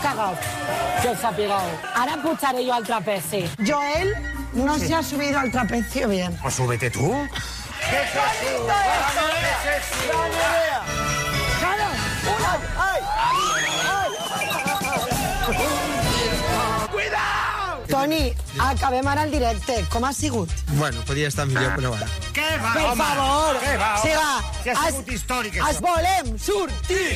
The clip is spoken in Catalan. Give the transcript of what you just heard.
cagat, que os sapigueu. Ara em pujaré jo al trapezi. Joel no se ha subido al trapecio bien. Pues súbete tú. ¡Que se suba! ¡Claro! ¡Ay! Toni, acabem ara el directe. Com ha sigut? Bueno, podia estar millor, però bueno. Què va, Per home? favor, Què va, home? siga. Si ha sigut històric, això. Es volem sortir!